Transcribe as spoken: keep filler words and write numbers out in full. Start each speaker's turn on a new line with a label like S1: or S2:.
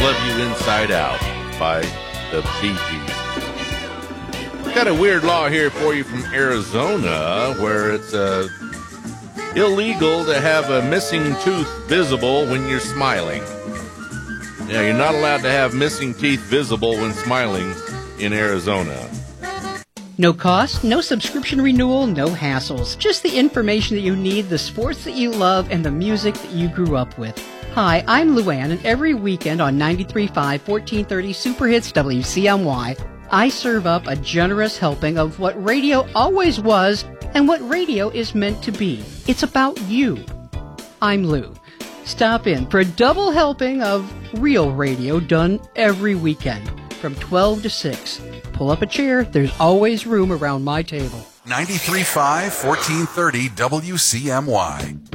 S1: Love You Inside Out by the Bee Gees. Got a weird law here for you from Arizona where it's uh, illegal to have a missing tooth visible when you're smiling. Yeah, you're not allowed to have missing teeth visible when smiling in Arizona.
S2: No cost, no subscription renewal, no hassles. Just the information that you need, the sports that you love, and the music that you grew up with. Hi, I'm Luann, and every weekend on ninety-three point five, fourteen thirty Super Hits W C M Y, I serve up a generous helping of what radio always was and what radio is meant to be. It's about you. I'm Lou. Stop in for a double helping of real radio done every weekend from twelve to six. Pull up a chair. There's always room around my table.
S3: ninety-three point five, fourteen thirty W C M Y.